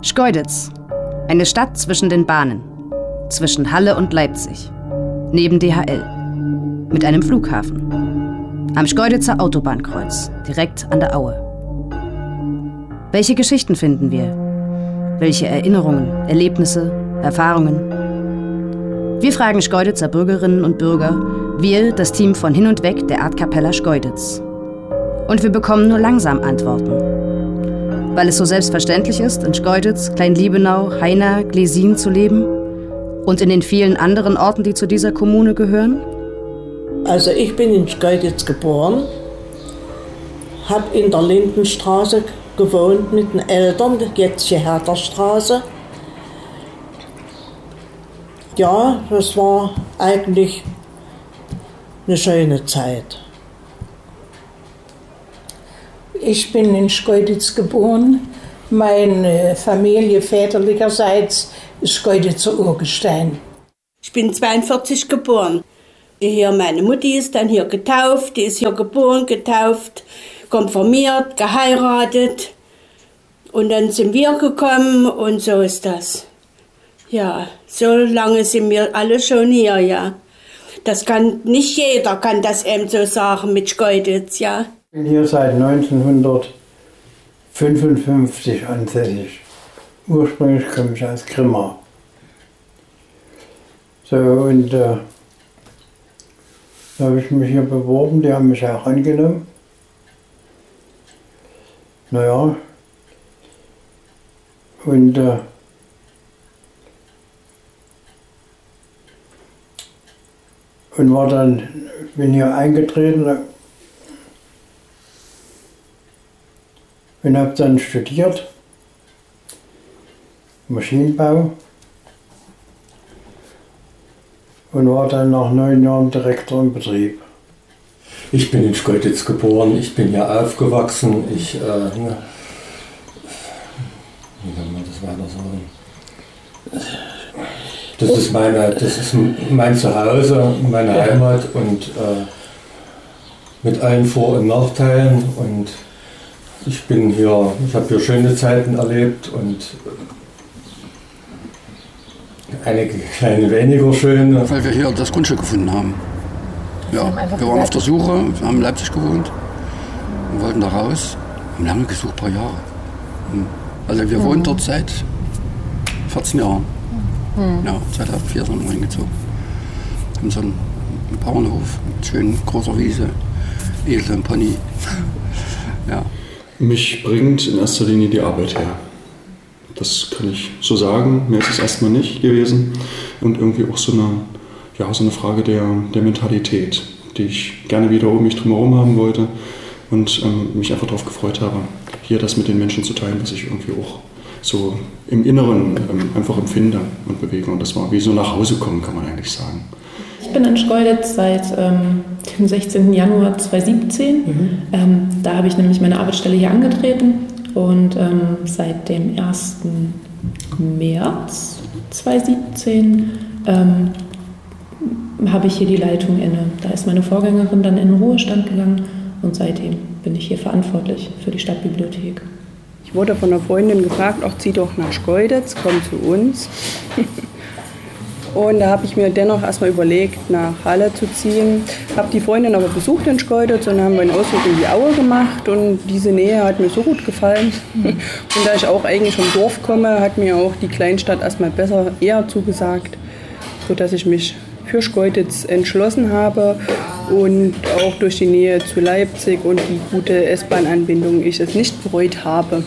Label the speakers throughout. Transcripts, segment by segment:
Speaker 1: Schkeuditz, eine Stadt zwischen den Bahnen, zwischen Halle und Leipzig, neben DHL, mit einem Flughafen, am Schkeuditzer Autobahnkreuz, direkt an der Aue. Welche Geschichten finden wir? Welche Erinnerungen, Erlebnisse, Erfahrungen? Wir fragen Schkeuditzer Bürgerinnen und Bürger, wir, das Team von Hin und Weg der Artkapella Schkeuditz. Und wir bekommen nur langsam Antworten. Weil es so selbstverständlich ist, in Schkeuditz, Klein-Liebenau, Haina, Glesin zu leben und in den vielen anderen Orten, die zu dieser Kommune gehören?
Speaker 2: Also ich bin in Schkeuditz geboren, habe in der Lindenstraße gewohnt mit den Eltern, jetzt die Hertha-Straße. Ja, das war eigentlich eine schöne Zeit.
Speaker 3: Ich bin in Schkeuditz geboren. Meine Familie väterlicherseits ist Schkeuditzer Urgestein.
Speaker 4: Ich bin 42 geboren. Hier meine Mutti ist dann hier getauft, die ist hier geboren, getauft, konfirmiert, geheiratet. Und dann sind wir gekommen und so ist das. Ja, so lange sind wir alle schon hier, ja. Das kann, nicht jeder kann das eben so sagen mit Schkeuditz, ja.
Speaker 5: Ich bin hier seit 1955 ansässig. Ursprünglich komme ich aus Grimma. So, und da habe ich mich hier beworben, die haben mich auch angenommen. Naja, und war dann, bin hier eingetreten und habe dann studiert, Maschinenbau, und war dann nach 9 Jahren Direktor im Betrieb.
Speaker 6: Ich bin in Schkeuditz geboren, ich bin hier aufgewachsen, wie kann man das weiter sagen? Das ist mein Zuhause, meine Heimat und mit allen Vor- und Nachteilen. Und ich habe hier schöne Zeiten erlebt und einige kleine weniger schöne.
Speaker 7: Weil wir hier das Grundstück gefunden haben. Ja, wir waren auf der Suche, wir haben in Leipzig gewohnt und wollten da raus. Wir haben lange gesucht, ein paar Jahre. Also wir wohnen dort seit 14 Jahren. Ja, 2004 sind wir hingezogen. Haben so einen Bauernhof mit schön großer Wiese, Esel und Pony. Ja.
Speaker 8: Mich bringt in erster Linie die Arbeit her. Das kann ich so sagen. Mehr ist es erstmal nicht gewesen. Und irgendwie auch so eine Frage der Mentalität, die ich gerne wieder um mich drumherum haben wollte und mich einfach darauf gefreut habe, hier das mit den Menschen zu teilen, was ich irgendwie auch so im Inneren einfach empfinde und bewege. Und das war wie so nach Hause kommen, kann man eigentlich sagen.
Speaker 9: Ich bin in Schkeuditz seit dem 16. Januar 2017. Da habe ich nämlich meine Arbeitsstelle hier angetreten und seit dem 1. März 2017 habe ich hier die Leitung inne. Da ist meine Vorgängerin dann in den Ruhestand gegangen und seitdem bin ich hier verantwortlich für die Stadtbibliothek.
Speaker 10: Ich wurde von einer Freundin gefragt, zieh doch nach Schkeuditz, komm zu uns. Und da habe ich mir dennoch erstmal überlegt, nach Halle zu ziehen. Habe die Freundin aber besucht in Schkeuditz und haben wir einen Ausflug in die Aue gemacht. Und diese Nähe hat mir so gut gefallen. Und da ich auch eigentlich vom Dorf komme, hat mir auch die Kleinstadt erstmal eher zugesagt, sodass ich mich für Schkeuditz entschlossen habe. Und auch durch die Nähe zu Leipzig und die gute S-Bahn-Anbindung ich es nicht bereut habe.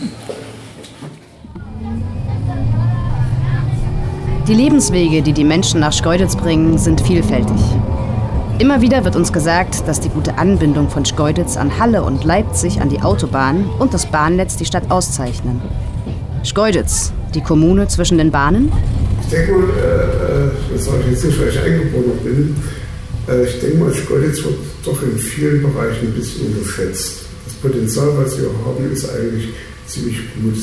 Speaker 1: Die Lebenswege, die die Menschen nach Schkeuditz bringen, sind vielfältig. Immer wieder wird uns gesagt, dass die gute Anbindung von Schkeuditz an Halle und Leipzig an die Autobahn und das Bahnnetz die Stadt auszeichnen. Schkeuditz, die Kommune zwischen den Bahnen?
Speaker 11: Ich denke mal, das sage ich jetzt nicht, weil ich eingeboren bin, ich denke mal, Schkeuditz wird doch in vielen Bereichen ein bisschen unterschätzt. Das Potenzial, was wir haben, ist eigentlich ziemlich gut.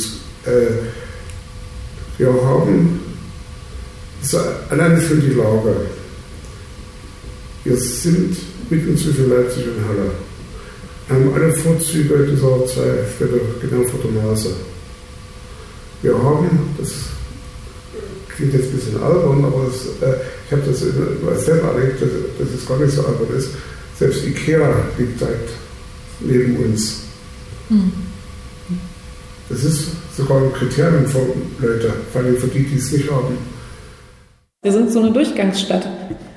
Speaker 11: Wir haben alleine schon die Lage. Wir sind mitten zwischen Leipzig und Halle. Wir haben alle Vorzüge dieser zwei Städte genau vor der Nase. Wir haben, das klingt jetzt ein bisschen albern, aber ich habe das selber erlebt, dass es gar nicht so albern ist. Selbst Ikea liegt direkt neben uns. Das ist sogar ein Kriterium für Leute, vor allem für die, die es nicht haben.
Speaker 9: Wir sind so eine Durchgangsstadt.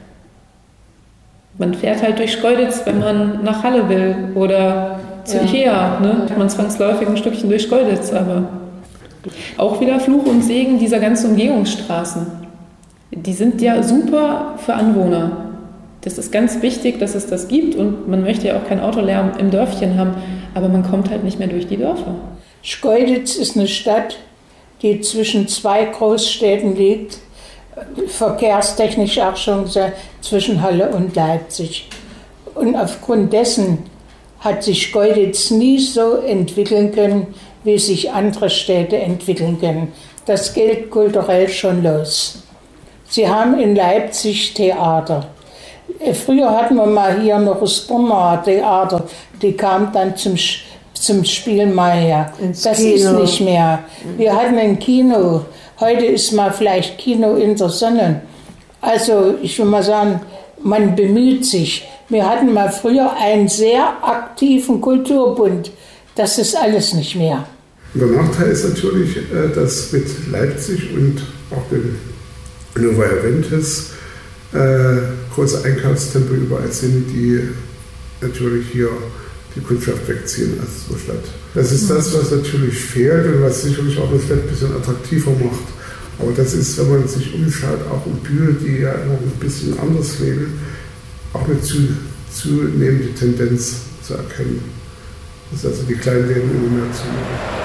Speaker 9: Man fährt halt durch Schkeuditz, wenn man nach Halle will oder zu Ikea. Ne? Man zwangsläufig ein Stückchen durch Schkeuditz, aber auch wieder Fluch und Segen dieser ganzen Umgehungsstraßen. Die sind ja super für Anwohner. Das ist ganz wichtig, dass es das gibt und man möchte ja auch kein Autolärm im Dörfchen haben, aber man kommt halt nicht mehr durch die Dörfer.
Speaker 3: Schkeuditz ist eine Stadt, die zwischen zwei Großstädten liegt, verkehrstechnisch auch schon zwischen Halle und Leipzig. Und aufgrund dessen hat sich Schkeuditz nie so entwickeln können, wie sich andere Städte entwickeln können. Das geht kulturell schon los. Sie haben in Leipzig Theater. Früher hatten wir mal hier noch das Bonner Theater, die kam dann zum Spielen mal her. Das ist nicht mehr. Wir hatten ein Kino. Heute ist mal vielleicht Kino in der Sonne. Also ich will mal sagen, man bemüht sich. Wir hatten mal früher einen sehr aktiven Kulturbund. Das ist alles nicht mehr.
Speaker 11: Der Nachteil ist natürlich, dass mit Leipzig und auch dem Nova Aventis große Einkaufstempel überall sind, die natürlich hier die Kundschaft wegziehen als zur Stadt. Das ist das, was natürlich fehlt und was sicherlich auch das Stadt ein bisschen attraktiver macht. Aber das ist, wenn man sich umschaut, auch in Bühl, die ja noch ein bisschen anders leben, auch eine zunehmende Tendenz zu erkennen. Dass also die kleinen Läden immer mehr zunehmen.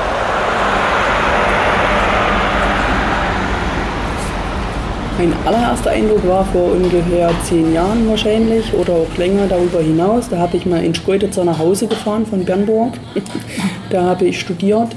Speaker 10: Mein allererster Eindruck war vor ungefähr 10 Jahren wahrscheinlich oder auch länger darüber hinaus. Da habe ich mal in Schkeuditz nach Hause gefahren von Bernburg. Da habe ich studiert.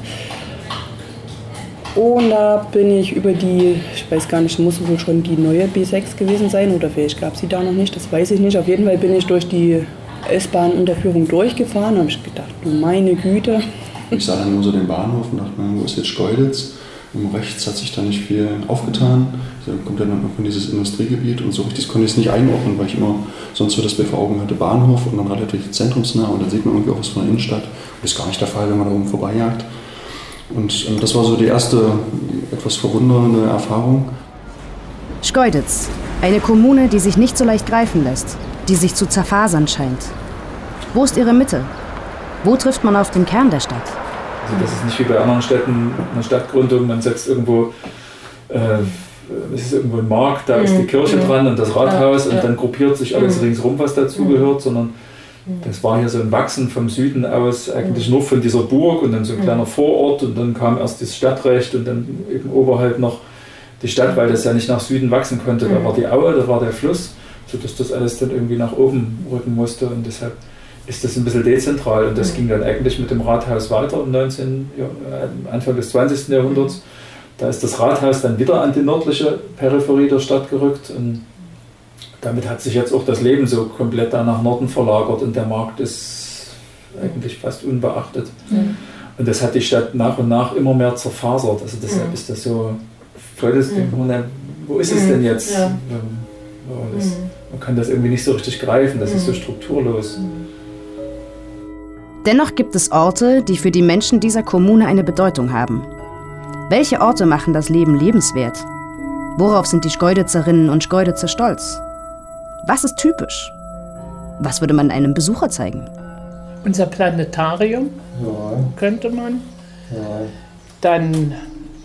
Speaker 10: Und da bin ich über die, ich weiß gar nicht, muss wohl schon die neue B6 gewesen sein oder vielleicht gab es sie da noch nicht, das weiß ich nicht. Auf jeden Fall bin ich durch die S-Bahn-Unterführung durchgefahren. Da habe ich gedacht, meine Güte.
Speaker 8: Ich sah dann nur so den Bahnhof und dachte mir, wo ist jetzt Schkeuditz? Und rechts hat sich da nicht viel aufgetan. Da kommt dann in dieses Industriegebiet und so richtig konnte ich es nicht einordnen, weil ich immer sonst so das Bild vor Augen hatte, Bahnhof und dann relativ zentrumsnah und dann sieht man irgendwie auch was von der Innenstadt. Das ist gar nicht der Fall, wenn man da oben vorbeijagt. Und das war so die erste etwas verwundernde Erfahrung.
Speaker 1: Schkeuditz, eine Kommune, die sich nicht so leicht greifen lässt, die sich zu zerfasern scheint. Wo ist ihre Mitte? Wo trifft man auf den Kern der Stadt?
Speaker 12: Also das ist nicht wie bei anderen Städten, eine Stadtgründung, man setzt irgendwo, es ist irgendwo ein Markt, da ist die Kirche dran und das Rathaus und dann gruppiert sich alles ringsrum, was dazugehört, sondern das war hier so ein Wachsen vom Süden aus, eigentlich nur von dieser Burg und dann so ein kleiner Vorort und dann kam erst das Stadtrecht und dann eben oberhalb noch die Stadt, weil das ja nicht nach Süden wachsen konnte. Da war die Aue, da war der Fluss, sodass das alles dann irgendwie nach oben rücken musste und deshalb ist das ein bisschen dezentral und das ging dann eigentlich mit dem Rathaus weiter Anfang des 20. Jahrhunderts. Da ist das Rathaus dann wieder an die nördliche Peripherie der Stadt gerückt und damit hat sich jetzt auch das Leben so komplett da nach Norden verlagert und der Markt ist eigentlich fast unbeachtet. Und das hat die Stadt nach und nach immer mehr zerfasert. Also deshalb ist das so, wo ist es denn jetzt? Man kann das irgendwie nicht so richtig greifen, das ist so strukturlos.
Speaker 1: Dennoch gibt es Orte, die für die Menschen dieser Kommune eine Bedeutung haben. Welche Orte machen das Leben lebenswert? Worauf sind die Schkeuditzerinnen und Schkeuditzer stolz? Was ist typisch? Was würde man einem Besucher zeigen?
Speaker 3: Unser Planetarium könnte man. Dann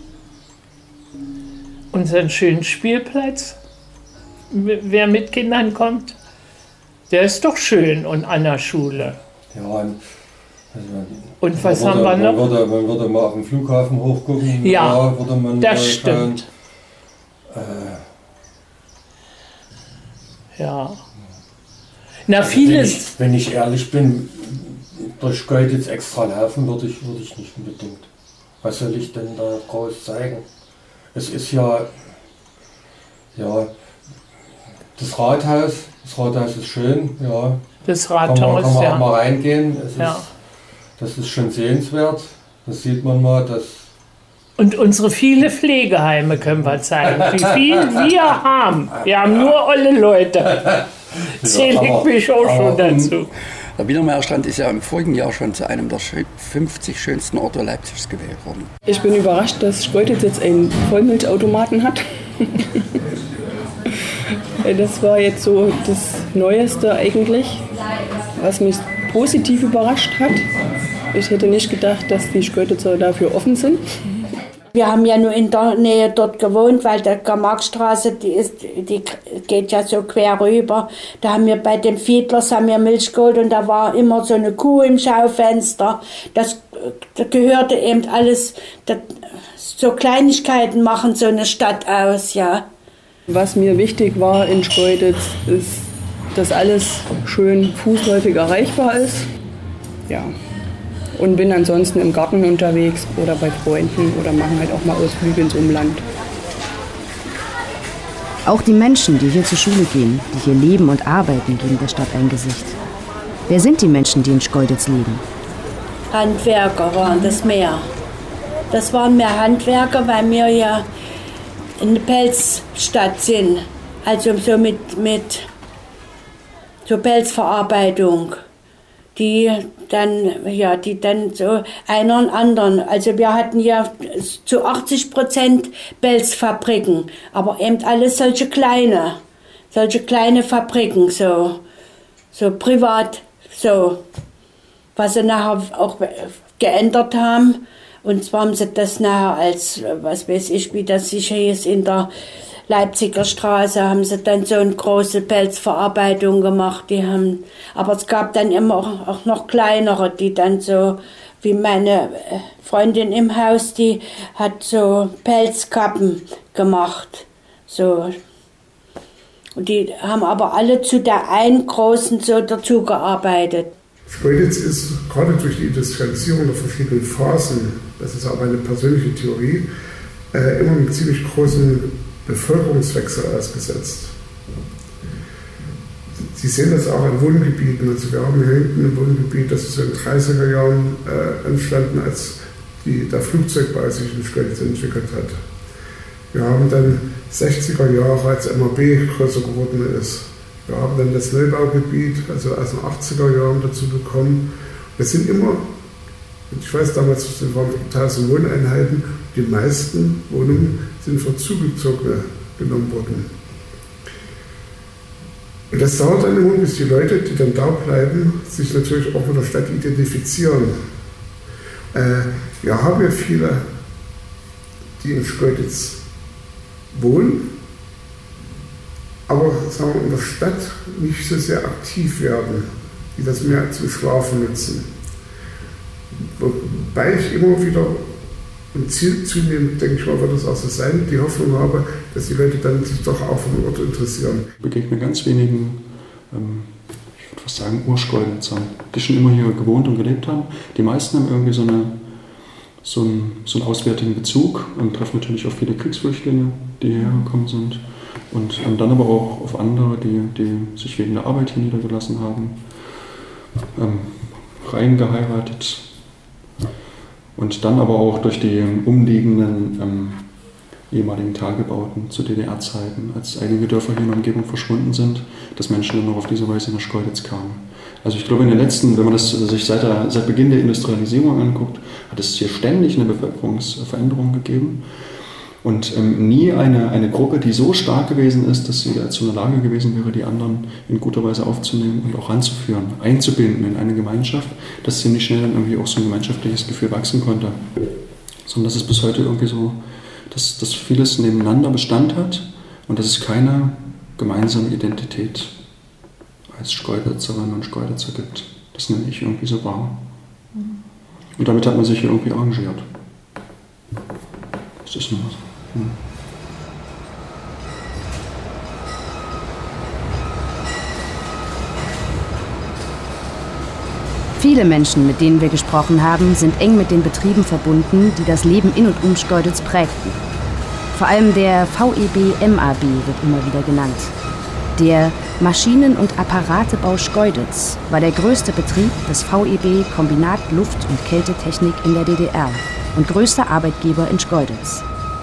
Speaker 3: unseren schönen Spielplatz. Wer mit Kindern kommt, der ist doch schön und an der Schule.
Speaker 6: Ja,
Speaker 3: und was haben wir noch?
Speaker 6: Man würde mal auf den Flughafen hochgucken.
Speaker 3: Ja,
Speaker 6: würde man
Speaker 3: das stimmt.
Speaker 13: Ja.
Speaker 3: Na, vieles.
Speaker 6: Wenn ich ehrlich bin, durch Schkeuditz extra laufen würde ich nicht unbedingt. Was soll ich denn da groß zeigen? Es ist ja das Rathaus ist schön, ja.
Speaker 3: Das Rathaus,
Speaker 6: kann man
Speaker 3: ja.
Speaker 6: auch mal reingehen.
Speaker 3: Ja.
Speaker 6: Das ist schon sehenswert. Das sieht man mal, dass
Speaker 3: Und unsere viele Pflegeheime können wir zeigen, wie viel wir haben. Wir haben nur olle Leute. Zähle ich mich auch schon dazu.
Speaker 7: Der Biedermeierstrand ist ja im vorigen Jahr schon zu einem der 50 schönsten Orte Leipzigs gewählt worden.
Speaker 10: Ich bin überrascht, dass Schkeuditz jetzt einen Vollmilchautomaten hat. Das war jetzt so das Neueste eigentlich, was mich positiv überrascht hat. Ich hätte nicht gedacht, dass die Schkeuditzer dafür offen sind.
Speaker 4: Wir haben ja nur in der Nähe dort gewohnt, weil die Karl-Marx-Straße, die geht ja so quer rüber. Da haben wir bei den Fiedlers Milch geholt und da war immer so eine Kuh im Schaufenster. Das gehörte eben alles, so Kleinigkeiten machen so eine Stadt aus, ja.
Speaker 10: Was mir wichtig war in Schkeuditz, ist, dass alles schön fußläufig erreichbar ist. Ja. Und bin ansonsten im Garten unterwegs oder bei Freunden oder machen halt auch mal Ausflüge ins Umland.
Speaker 1: Auch die Menschen, die hier zur Schule gehen, die hier leben und arbeiten, geben der Stadt ein Gesicht. Wer sind die Menschen, die in Schkeuditz leben?
Speaker 4: Handwerker waren das mehr. Das waren mehr Handwerker, weil wir ja eine Pelzstadt sind. Also so mit so Pelzverarbeitung. Die dann so einer und anderen. Also wir hatten ja zu 80% Pelzfabriken, aber eben alles solche kleine Fabriken, so privat, so, was sie nachher auch geändert haben. Und zwar haben sie das nachher als, was weiß ich, wie das sicher ist, in der Leipziger Straße haben sie dann so eine große Pelzverarbeitung gemacht. Aber es gab dann immer auch noch kleinere, die dann so, wie meine Freundin im Haus, die hat so Pelzkappen gemacht. So. Und die haben aber alle zu der einen großen so dazugearbeitet.
Speaker 11: Schkeuditz ist gerade durch die Industrialisierung der verschiedenen Phasen, das ist aber eine persönliche Theorie, immer mit ziemlich großen Bevölkerungswechsel ausgesetzt. Sie sehen das auch an Wohngebieten. Also wir haben hier hinten ein Wohngebiet, das ist so in den 30er Jahren entstanden, als der Flugzeugbau sich in Schkeuditz entwickelt hat. Wir haben dann 60er Jahre, als MAB größer geworden ist. Wir haben dann das Neubaugebiet, also aus den 80er Jahren dazu bekommen. Das sind immer, ich weiß damals, es waren 1000 Wohneinheiten, die meisten Wohnungen sind für Zugezogene genommen worden. Und das dauert dann immer, bis die Leute, die dann da bleiben, sich natürlich auch mit der Stadt identifizieren. Wir haben ja viele, die in Schkeuditz wohnen, aber sagen wir, in der Stadt nicht so sehr aktiv werden, die das mehr zum Schlafen nutzen. Wobei ich immer wieder und zunehmend, denke ich mal, wird es auch so sein, die Hoffnung habe, dass die Leute dann sich doch auch für den Ort interessieren.
Speaker 8: Ich begegne ganz wenigen, ich würde fast sagen, Urschkeuditzern, die schon immer hier gewohnt und gelebt haben. Die meisten haben irgendwie so einen auswärtigen Bezug und treffen natürlich auch viele Kriegsflüchtlinge, die hierher gekommen sind. Und dann aber auch auf andere, die sich wegen der Arbeit hier niedergelassen haben, rein geheiratet. Und dann aber auch durch die umliegenden ehemaligen Tagebauten zu DDR-Zeiten, als einige Dörfer hier in der Umgebung verschwunden sind, dass Menschen dann noch auf diese Weise nach Schkeuditz kamen. Also ich glaube, in den letzten, wenn man das sich seit Beginn der Industrialisierung anguckt, hat es hier ständig eine Bevölkerungsveränderung gegeben. Und nie eine Gruppe, die so stark gewesen ist, dass sie dazu in der Lage gewesen wäre, die anderen in guter Weise aufzunehmen und auch ranzuführen, einzubinden in eine Gemeinschaft, dass ziemlich schnell dann irgendwie auch so ein gemeinschaftliches Gefühl wachsen konnte. Sondern dass es bis heute irgendwie so, dass vieles nebeneinander Bestand hat und dass es keine gemeinsame Identität als Schkeuditzerinnen und Schkeuditzer gibt. Das nenne ich irgendwie so wahr. Und damit hat man sich hier irgendwie arrangiert. Das ist nur so.
Speaker 1: Viele Menschen, mit denen wir gesprochen haben, sind eng mit den Betrieben verbunden, die das Leben in und um Schkeuditz prägten. Vor allem der VEB MAB wird immer wieder genannt. Der Maschinen- und Apparatebau Schkeuditz war der größte Betrieb des VEB Kombinat Luft- und Kältetechnik in der DDR und größter Arbeitgeber in Schkeuditz.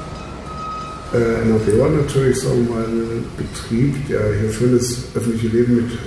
Speaker 11: NRB war natürlich, sagen wir mal, ein Betrieb, der hier schon das öffentliche Leben mit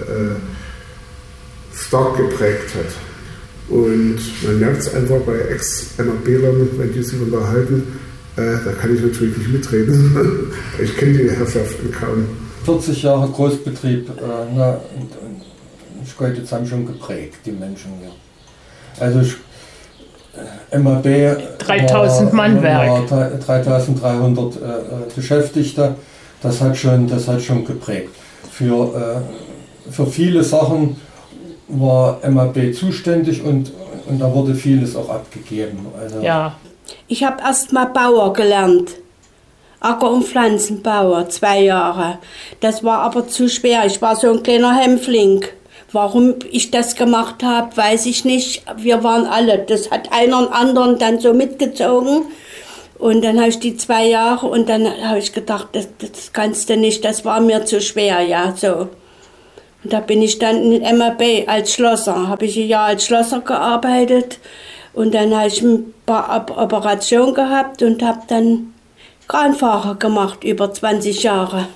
Speaker 11: stark geprägt hat. Und man merkt es einfach bei Ex-NRB-Lern, wenn die sich unterhalten, da kann ich natürlich nicht mitreden. Ich kenne die Herrschaften kaum.
Speaker 6: 40 Jahre Großbetrieb, Schkeuditz haben schon geprägt, die Menschen hier. Also MAB
Speaker 13: 3000 Mannwerk.
Speaker 6: 3300 Beschäftigte, das hat schon geprägt. Für viele Sachen war MAB zuständig und da wurde vieles auch abgegeben. Also
Speaker 13: ja.
Speaker 4: Ich habe erst mal Bauer gelernt. Acker- und Pflanzenbauer, 2 Jahre. Das war aber zu schwer. Ich war so ein kleiner Hämpfling. Warum ich das gemacht habe, weiß ich nicht. Wir waren alle. Das hat einer und anderen dann so mitgezogen. Und dann habe ich die 2 Jahre und dann habe ich gedacht, das kannst du nicht. Das war mir zu schwer, ja, so. Und da bin ich dann in MAB als Schlosser. Habe ich ein Jahr als Schlosser gearbeitet. Und dann habe ich ein paar Operationen gehabt und habe dann Kranfahrer gemacht, über 20 Jahre.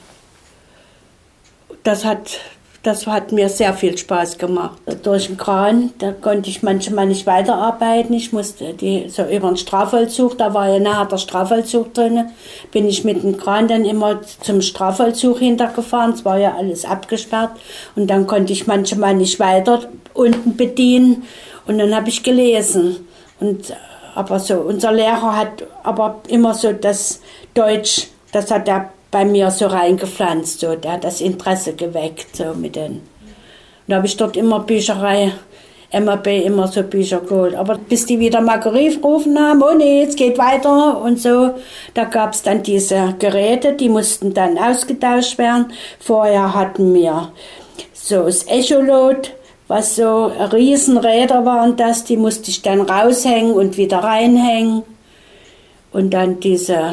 Speaker 4: Das hat mir sehr viel Spaß gemacht. Durch den Kran, da konnte ich manchmal nicht weiterarbeiten. Ich musste so über den Strafvollzug, da war ja nachher der Strafvollzug drin, bin ich mit dem Kran dann immer zum Strafvollzug hintergefahren. Es war ja alles abgesperrt. Und dann konnte ich manchmal nicht weiter unten bedienen. Und dann habe ich gelesen. Aber so, unser Lehrer hat aber immer so das Deutsch, das hat er bei mir so reingepflanzt, so, der hat das Interesse geweckt, so mit den. Und da habe ich dort immer Bücherei, MAB immer so Bücher geholt. Aber bis die wieder mal gerufen haben, oh nee, jetzt geht weiter und so, da gab es dann diese Geräte, die mussten dann ausgetauscht werden. Vorher hatten wir so das Echolot, was so Riesenräder waren das, die musste ich dann raushängen und wieder reinhängen. Und dann diese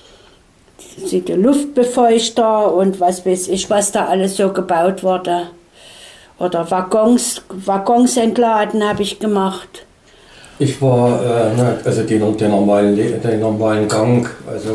Speaker 4: Luftbefeuchter und was weiß ich, was da alles so gebaut wurde. Oder Waggons entladen habe ich gemacht.
Speaker 6: Ich war, also den normalen Gang,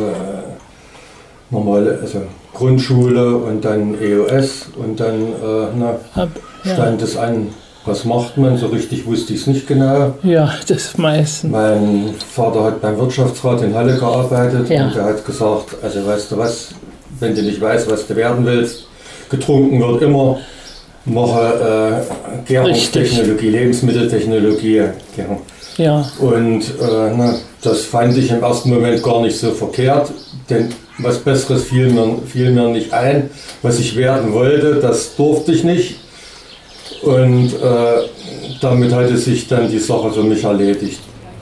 Speaker 6: also Grundschule und dann EOS und dann stand es an, was macht man, so richtig wusste ich es nicht genau.
Speaker 13: Ja, das meistens.
Speaker 6: Mein Vater hat beim Wirtschaftsrat in Halle gearbeitet und er hat gesagt, also weißt du was, wenn du nicht weißt, was du werden willst, getrunken wird immer, mache Gärungstechnologie, Lebensmitteltechnologie.
Speaker 13: Ja.
Speaker 6: Und das fand ich im ersten Moment gar nicht so verkehrt, denn was Besseres fiel mir nicht ein. Was ich werden wollte, das durfte ich nicht. Und damit hatte sich dann die Sache für mich erledigt.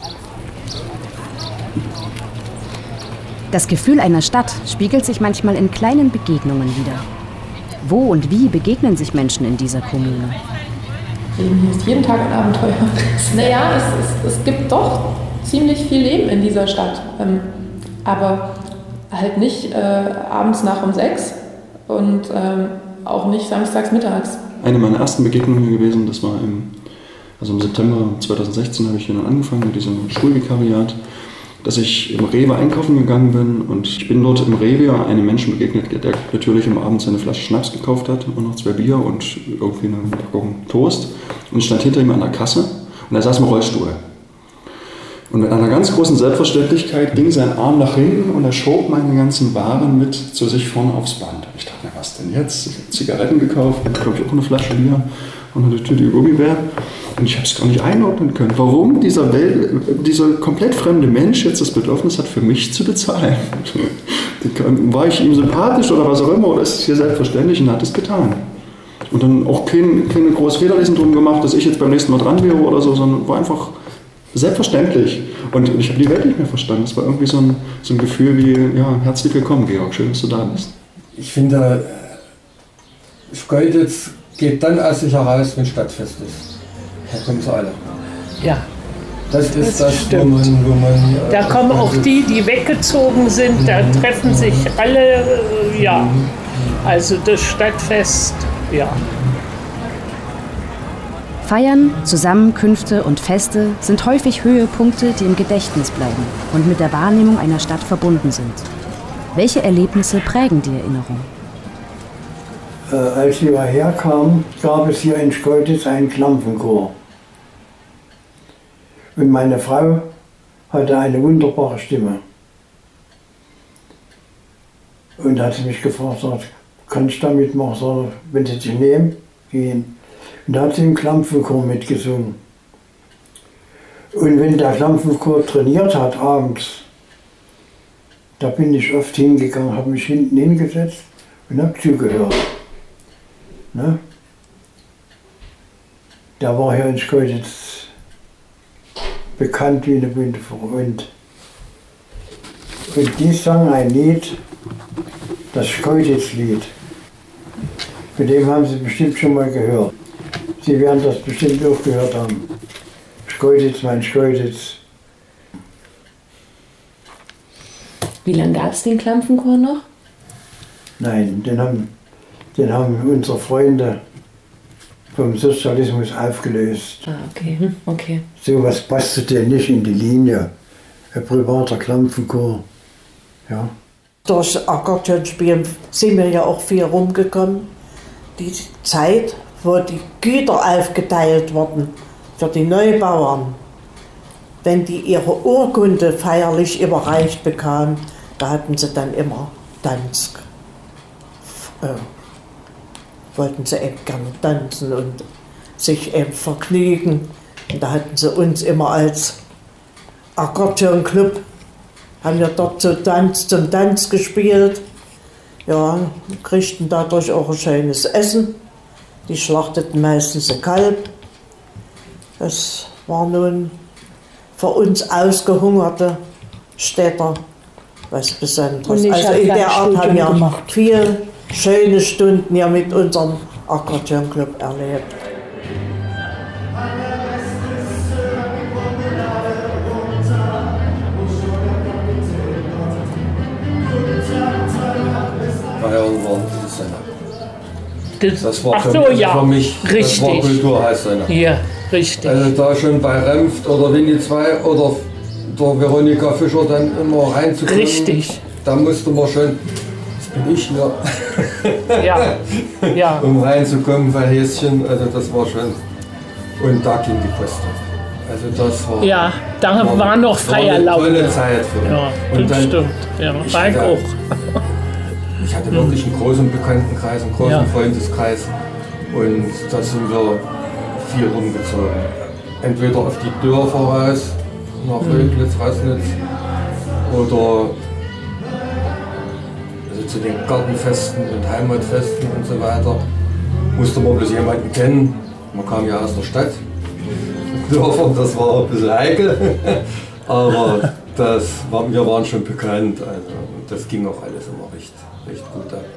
Speaker 1: Das Gefühl einer Stadt spiegelt sich manchmal in kleinen Begegnungen wider. Wo und wie begegnen sich Menschen in dieser Kommune?
Speaker 9: Hier ist jeden Tag ein Abenteuer. Naja, es gibt doch ziemlich viel Leben in dieser Stadt. Aber halt nicht abends nach um 6 und auch nicht samstags mittags.
Speaker 8: Eine meiner ersten Begegnungen hier gewesen, das war im September 2016 habe ich hier dann angefangen mit diesem Schulvikariat, dass ich im Rewe einkaufen gegangen bin und ich bin dort im Rewe einem Menschen begegnet, der natürlich am Abend seine Flasche Schnaps gekauft hat und noch 2 Bier und irgendwie eine Packung Toast und ich stand hinter ihm an der Kasse und er saß im Rollstuhl. Und mit einer ganz großen Selbstverständlichkeit ging sein Arm nach hinten und er schob meine ganzen Waren mit zu sich vorne aufs Band. Ich dachte, na was denn jetzt? Ich habe Zigaretten gekauft, glaube ich auch eine Flasche Bier und eine Tüte Gummibär. Und ich habe es gar nicht einordnen können, warum dieser komplett fremde Mensch jetzt das Bedürfnis hat, für mich zu bezahlen. War ich ihm sympathisch oder was auch immer, oder ist es hier selbstverständlich und er hat es getan. Und dann auch keine große Fehlerlesen drum gemacht, dass ich jetzt beim nächsten Mal dran wäre oder so, sondern war einfach selbstverständlich. Und ich habe die Welt nicht mehr verstanden. Es war irgendwie so ein Gefühl wie, ja, herzlich willkommen, Georg, schön, dass du da bist.
Speaker 6: Ich finde, Schkeuditz geht dann aus sich heraus, wenn Stadtfest ist. Da kommen sie alle.
Speaker 13: Ja.
Speaker 6: Das ist das,
Speaker 13: stimmt.
Speaker 6: wo man
Speaker 13: da kommen auch die weggezogen sind, da treffen sich alle, ja. Also das Stadtfest, ja.
Speaker 1: Feiern, Zusammenkünfte und Feste sind häufig Höhepunkte, die im Gedächtnis bleiben und mit der Wahrnehmung einer Stadt verbunden sind. Welche Erlebnisse prägen die Erinnerung?
Speaker 5: Als wir herkamen, gab es hier in Schkeuditz einen Klampfenchor. Und meine Frau hatte eine wunderbare Stimme. Und da hat sie mich gefragt, kannst du da mitmachen, wenn sie dich nehmen, gehen. Und da hat sie im Klampfenchor mitgesungen. Und wenn der Klampfenchor trainiert hat abends, da bin ich oft hingegangen, habe mich hinten hingesetzt und habe zugehört. Ne? Der war hier in Schkeuditz bekannt wie eine bunte Front. Und die sang ein Lied, das Schkeuditz-Lied. Von dem haben Sie bestimmt schon mal gehört. Sie werden das bestimmt auch gehört haben. Schkeuditz, mein Schkeuditz.
Speaker 14: Wie lange gab es den Klampfenchor noch?
Speaker 5: Nein, den haben unsere Freunde vom Sozialismus aufgelöst.
Speaker 14: Ah, okay. Okay.
Speaker 5: So was passte dir nicht in die Linie. Ein privater Klampfenchor. Ja.
Speaker 2: Durch Akkordeonspielen sind wir ja auch viel rumgekommen. Die Zeit, wo die Güter aufgeteilt wurden für die Neubauern. Wenn die ihre Urkunde feierlich überreicht bekamen, da hatten sie dann immer Tanz. Wollten sie eben gerne tanzen und sich eben vergnügen. Und da hatten sie uns immer als Akkordeonclub, haben wir dort zum Tanz gespielt. Ja, kriegten dadurch auch ein schönes Essen. Die schlachteten meistens ein Kalb. Das war nun für uns ausgehungerte Städter was Besonderes. Also in der Art haben wir viele schöne Stunden ja mit unserem Akkordeonclub erlebt.
Speaker 6: Bayern war das war für, für mich,
Speaker 13: richtig.
Speaker 6: Das war Kultur, heißt einer.
Speaker 13: Ja, richtig.
Speaker 6: Also da schon bei Remft oder Winnie 2 oder der Veronika Fischer dann immer reinzukommen.
Speaker 13: Richtig.
Speaker 6: Da musste man schon, das bin ich hier,
Speaker 13: ja. Ja.
Speaker 6: um reinzukommen bei Häschen, also das war schon, und da ging die Post ab. Also das war,
Speaker 13: ja, da war noch Feierlaune.
Speaker 6: Tolle Zeit für mich.
Speaker 13: Ja,
Speaker 6: und
Speaker 13: das
Speaker 6: dann,
Speaker 13: stimmt. Ja, Falk auch.
Speaker 6: Ich hatte wirklich einen großen Bekanntenkreis, einen großen Freundeskreis und da sind wir viel rumgezogen. Entweder auf die Dörfer raus, nach Röglitz, Rassnitz oder also zu den Gartenfesten und Heimatfesten und so weiter. Musste man bloß jemanden kennen. Man kam ja aus der Stadt. Dörfer, das war ein bisschen heikel, aber wir waren schon bekannt. Also das ging auch alles immer recht gut ab.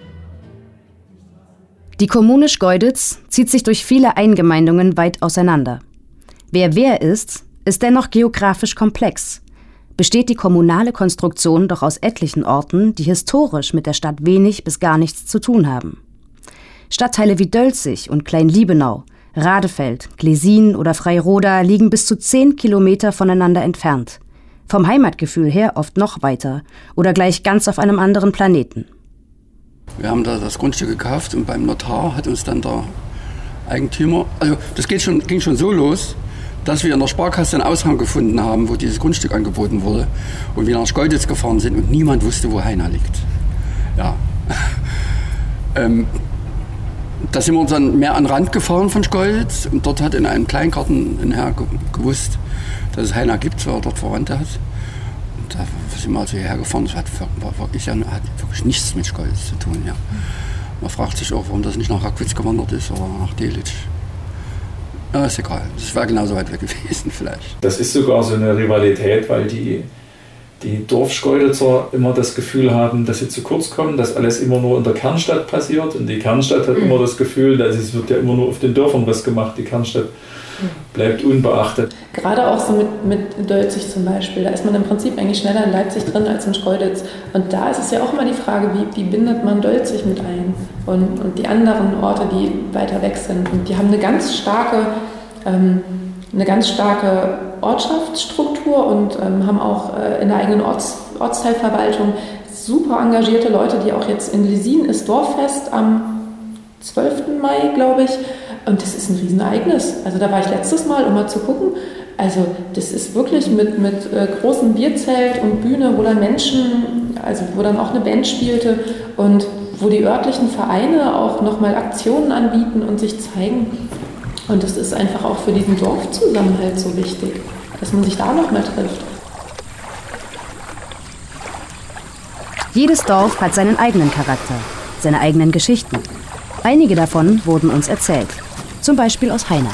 Speaker 1: Die Kommune Schkeuditz zieht sich durch viele Eingemeindungen weit auseinander. Wer ist dennoch geografisch komplex. Besteht die kommunale Konstruktion doch aus etlichen Orten, die historisch mit der Stadt wenig bis gar nichts zu tun haben. Stadtteile wie Dölzig und Klein-Liebenau, Radefeld, Glesin oder Freiroda liegen bis zu 10 Kilometer voneinander entfernt. Vom Heimatgefühl her oft noch weiter oder gleich ganz auf einem anderen Planeten.
Speaker 7: Wir haben da das Grundstück gekauft und beim Notar hat uns dann der Eigentümer, also das ging schon so los, dass wir in der Sparkasse einen Aushang gefunden haben, wo dieses Grundstück angeboten wurde und wir nach Schkeuditz gefahren sind und niemand wusste, wo Heiner liegt. Ja. Da sind wir dann mehr an den Rand gefahren von Schkeuditz und dort hat in einem Kleingarten ein Herr gewusst, dass es Heiner gibt, weil er dort Verwandte hat. Und da sind wir also hierher gefahren, das hat wirklich nichts mit Schkeuditz zu tun. Ja. Man fragt sich auch, warum das nicht nach Rackwitz gewandert ist oder nach Delitzsch. Ja, ist egal, das wäre genauso weit weg gewesen vielleicht.
Speaker 12: Das ist sogar so eine Rivalität, weil die die Dorfschkeuditzer immer das Gefühl haben, dass sie zu kurz kommen, dass alles immer nur in der Kernstadt passiert. Und die Kernstadt hat immer das Gefühl, dass es wird ja immer nur auf den Dörfern was gemacht. Die Kernstadt bleibt unbeachtet.
Speaker 9: Gerade auch so mit Dölzig zum Beispiel, da ist man im Prinzip eigentlich schneller in Leipzig drin als in Schkeuditz. Und da ist es ja auch immer die Frage, wie bindet man Dölzig mit ein und die anderen Orte, die weiter weg sind. Und die haben eine ganz starke Ortschaftsstruktur und haben auch in der eigenen Ortsteilverwaltung super engagierte Leute, die auch jetzt in Lesin ist Dorffest am 12. Mai, glaube ich. Und das ist ein Riesenereignis. Also da war ich letztes Mal, um mal zu gucken. Also das ist wirklich mit großem Bierzelt und Bühne, wo dann Menschen, also wo dann auch eine Band spielte und wo die örtlichen Vereine auch nochmal Aktionen anbieten und sich zeigen. Und das ist einfach auch für diesen Dorfzusammenhalt so wichtig, dass man sich da nochmal trifft.
Speaker 1: Jedes Dorf hat seinen eigenen Charakter, seine eigenen Geschichten. Einige davon wurden uns erzählt, zum Beispiel aus Hainach.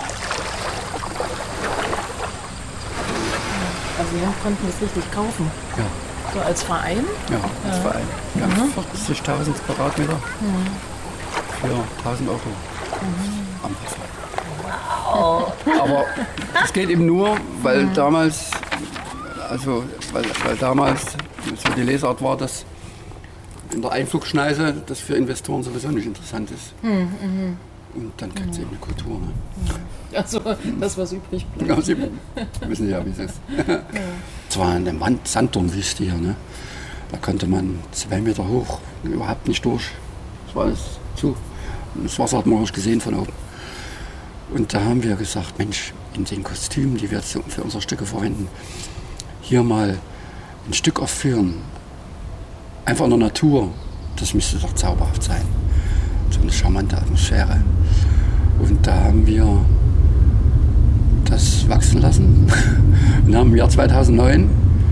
Speaker 14: Also wir konnten es richtig kaufen.
Speaker 15: Ja.
Speaker 14: So als Verein?
Speaker 15: Ja, als Verein. Wir haben 40.000 Quadratmeter für 1.000 Euro am Wasser.
Speaker 14: Wow.
Speaker 15: Aber es geht eben nur, weil damals, weil damals so die Lesart war, dass in der Einflugschneise das für Investoren sowieso nicht interessant ist. Und dann kriegt es eben eine Kultur. Ne?
Speaker 14: Also das, was übrig bleibt.
Speaker 15: Ja, Sie wissen ja, wie es ist. Es war eine Sanddornwüste hier. Ne? Da konnte man 2 Meter hoch überhaupt nicht durch. Das war alles zu. Und das Wasser hat man auch gesehen von oben. Und da haben wir gesagt, Mensch, in den Kostümen, die wir jetzt für unsere Stücke verwenden, hier mal ein Stück aufführen. Einfach in der Natur, das müsste doch zauberhaft sein. So eine charmante Atmosphäre. Und da haben wir das wachsen lassen. Und haben im Jahr 2007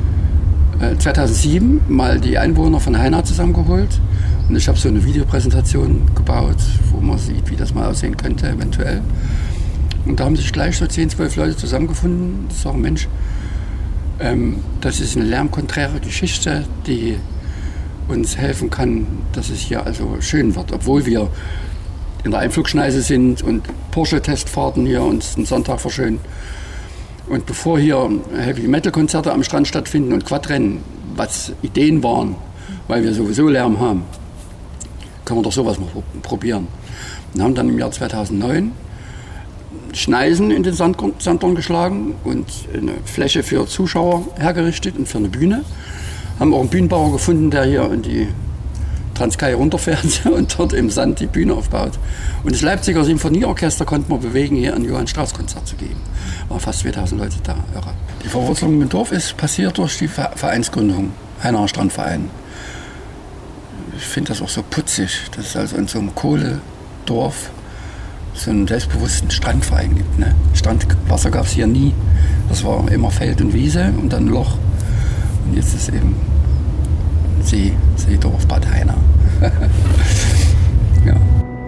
Speaker 15: mal die Einwohner von Hainach zusammengeholt. Und ich habe so eine Videopräsentation gebaut, wo man sieht, wie das mal aussehen könnte, eventuell. Und da haben sich gleich so 10, 12 Leute zusammengefunden. Die sagen, Mensch, das ist eine lärmkonträre Geschichte, die uns helfen kann, dass es hier also schön wird. Obwohl wir in der Einflugschneise sind und Porsche-Testfahrten hier uns einen Sonntag verschönen. Und bevor hier Heavy-Metal-Konzerte am Strand stattfinden und Quadrennen, was Ideen waren, weil wir sowieso Lärm haben, können wir doch sowas mal probieren. Und haben dann im Jahr 2009 Schneisen in den Sanddorn geschlagen und eine Fläche für Zuschauer hergerichtet und für eine Bühne. Haben auch einen Bühnenbauer gefunden, der hier in die Transkei runterfährt und dort im Sand die Bühne aufbaut. Und das Leipziger Symphonieorchester konnten wir bewegen, hier ein Johann-Strauss-Konzert zu geben. Waren fast 2000 Leute da. Irre. Die Verwurzelung im Dorf ist passiert durch die Vereinsgründung, Hainacher Strandverein. Ich finde das auch so putzig, dass es also in so einem Kohledorf so einen selbstbewussten Strandverein gibt. Ne? Strandwasser gab es hier nie. Das war immer Feld und Wiese und dann ein Loch. Und jetzt ist eben Seedorf Bad Hainach. Ja.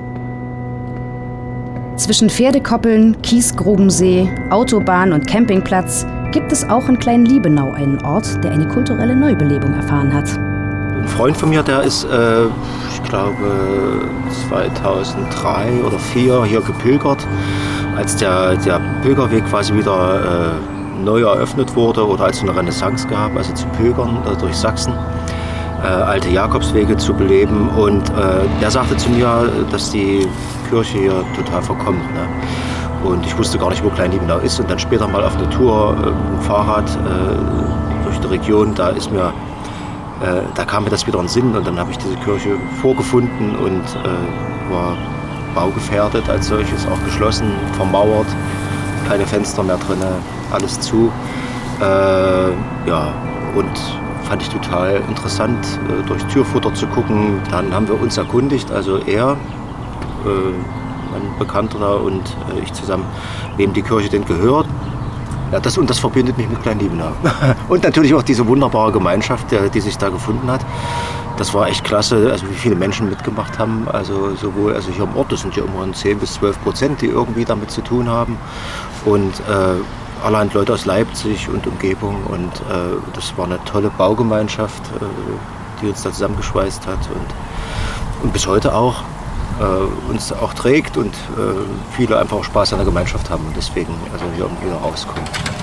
Speaker 1: Zwischen Pferdekoppeln, Kiesgrubensee, Autobahn und Campingplatz gibt es auch in Klein-Liebenau einen Ort, der eine kulturelle Neubelebung erfahren hat.
Speaker 16: Ein Freund von mir, der ist, ich glaube, 2003 oder 2004 hier gepilgert, als der Pilgerweg quasi wieder neu eröffnet wurde oder als es eine Renaissance gab, also zu pilgern durch Sachsen, alte Jakobswege zu beleben. Und der sagte zu mir, dass die Kirche hier total verkommt. Ne? Und ich wusste gar nicht, wo Klein-Liebenau ist. Und dann später mal auf einer Tour mit dem Fahrrad durch die Region, da kam mir das wieder in den Sinn. Und dann habe ich diese Kirche vorgefunden und war baugefährdet als solches, auch geschlossen, vermauert, keine Fenster mehr drin, alles zu. Ja, und fand ich total interessant, durchs Türfutter zu gucken. Dann haben wir uns erkundigt, also er, mein Bekannter und ich zusammen, wem die Kirche denn gehört. Ja, das verbindet mich mit Klein-Liebenau. Und natürlich auch diese wunderbare Gemeinschaft, die sich da gefunden hat. Das war echt klasse, also wie viele Menschen mitgemacht haben. Also sowohl hier im Ort, das sind ja immerhin 10-12%, die irgendwie damit zu tun haben. Und allerhand Leute aus Leipzig und Umgebung und das war eine tolle Baugemeinschaft, die uns da zusammengeschweißt hat und bis heute auch uns auch trägt und viele einfach auch Spaß an der Gemeinschaft haben und deswegen also hier irgendwie noch rauskommen.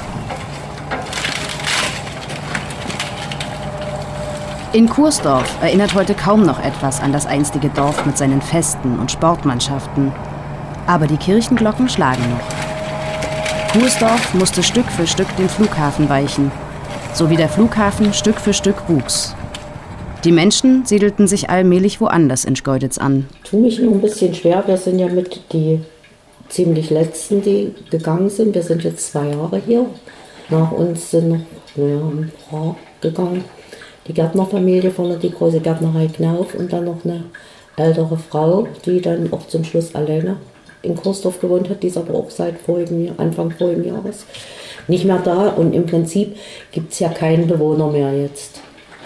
Speaker 1: In Kursdorf erinnert heute kaum noch etwas an das einstige Dorf mit seinen Festen und Sportmannschaften. Aber die Kirchenglocken schlagen noch. Kursdorf musste Stück für Stück dem Flughafen weichen, so wie der Flughafen Stück für Stück wuchs. Die Menschen siedelten sich allmählich woanders in Schkeuditz an.
Speaker 14: Tut mich nur ein bisschen schwer, wir sind ja mit die ziemlich Letzten, die gegangen sind. Wir sind jetzt 2 Jahre hier. Nach uns sind noch ein paar gegangen. Die Gärtnerfamilie vorne, die große Gärtnerei Knauf und dann noch eine ältere Frau, die dann auch zum Schluss alleine in Kursdorf gewohnt hat, die ist aber auch seit Anfang vorigen Jahres nicht mehr da und im Prinzip gibt es ja keinen Bewohner mehr jetzt.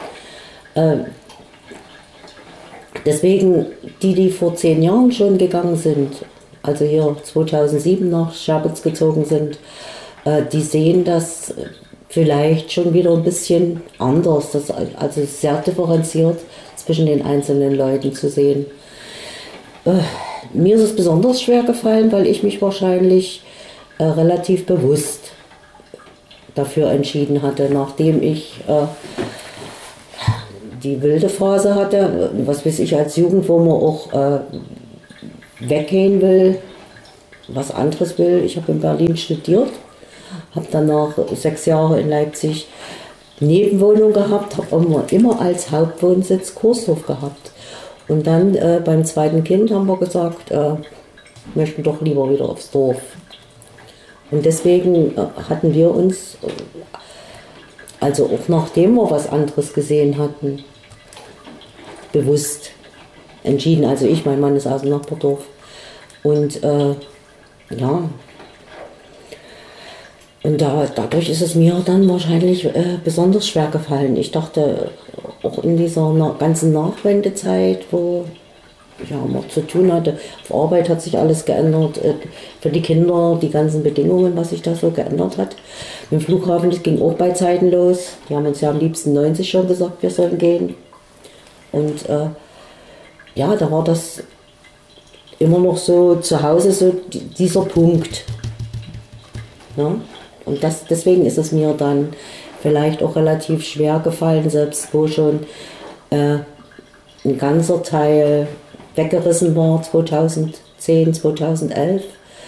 Speaker 14: Deswegen, die vor 10 Jahren schon gegangen sind, also hier 2007 nach Scherbitz gezogen sind, die sehen das vielleicht schon wieder ein bisschen anders, das also sehr differenziert zwischen den einzelnen Leuten zu sehen. Mir ist es besonders schwer gefallen, weil ich mich wahrscheinlich relativ bewusst dafür entschieden hatte, nachdem ich die wilde Phase hatte, was weiß ich, als Jugend, wo man auch weggehen will, was anderes will. Ich habe in Berlin studiert, habe danach 6 Jahre in Leipzig Nebenwohnung gehabt, habe immer als Hauptwohnsitz Kursdorf gehabt. Und dann beim zweiten Kind haben wir gesagt, möchten doch lieber wieder aufs Dorf. Und deswegen hatten wir uns, also auch nachdem wir was anderes gesehen hatten, bewusst entschieden. Also ich, mein Mann ist aus dem Nachbardorf. Und ja, und dadurch ist es mir dann wahrscheinlich besonders schwer gefallen. Ich dachte, auch in dieser ganzen Nachwendezeit, wo ja, man zu tun hatte, auf Arbeit hat sich alles geändert, für die Kinder, die ganzen Bedingungen, was sich da so geändert hat. Mit dem Flughafen, das ging auch bei Zeiten los. Die haben uns ja am liebsten 90 schon gesagt, wir sollen gehen. Und ja, da war das immer noch so zu Hause, so dieser Punkt. Ja? Und deswegen ist es mir dann vielleicht auch relativ schwer gefallen, selbst wo schon ein ganzer Teil weggerissen war, 2010, 2011.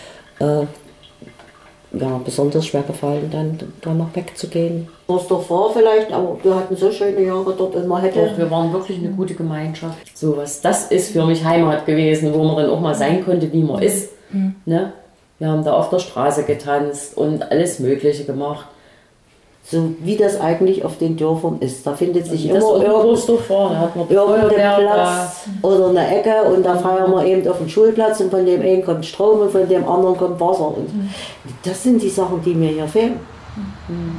Speaker 14: Ja, besonders schwer gefallen, dann danach wegzugehen. Kursdorf war vielleicht, aber wir hatten so schöne Jahre dort und man hätte...
Speaker 17: Doch, wir waren wirklich eine gute Gemeinschaft. So was, das ist für mich Heimat gewesen, wo man dann auch mal sein konnte, wie man ist. Mhm. Ne? Wir haben da auf der Straße getanzt und alles Mögliche gemacht.
Speaker 14: So wie das eigentlich auf den Dörfern ist. Da findet sich immer
Speaker 17: irgendein
Speaker 14: Platz oder eine Ecke und da feiern wir eben auf dem Schulplatz und von dem einen kommt Strom und von dem anderen kommt Wasser. Und das sind die Sachen, die mir hier fehlen.